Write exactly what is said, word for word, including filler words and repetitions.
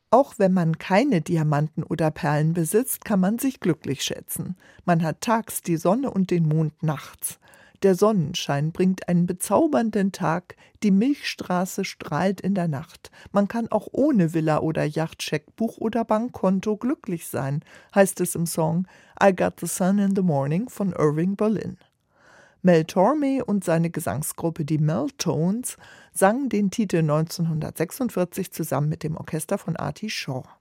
Auch wenn man keine Diamanten oder Perlen besitzt, kann man sich glücklich schätzen. Man hat tags die Sonne und den Mond nachts. Der Sonnenschein bringt einen bezaubernden Tag, die Milchstraße strahlt in der Nacht. Man kann auch ohne Villa oder Yacht, Scheckbuch oder Bankkonto glücklich sein, heißt es im Song I Got the Sun in the Morning von Irving Berlin. Mel Torme und seine Gesangsgruppe, die Mel-Tones, sangen den Titel neunzehnhundertsechsundvierzig zusammen mit dem Orchester von Artie Shaw.